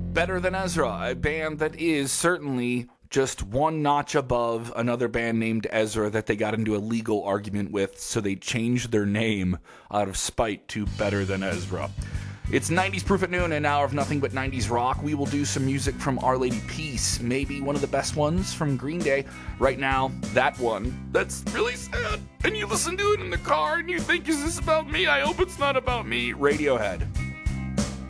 Better Than Ezra, a band that is certainly just one notch above another band named Ezra that they got into a legal argument with, so they changed their name out of spite to Better Than Ezra. It's 90s Proof at Noon, an hour of nothing but 90s rock. We will do some music from Our Lady Peace, maybe one of the best ones from Green Day. Right now, that one, that's really sad, and you listen to it in the car and you think, is this about me? I hope it's not about me. Radiohead.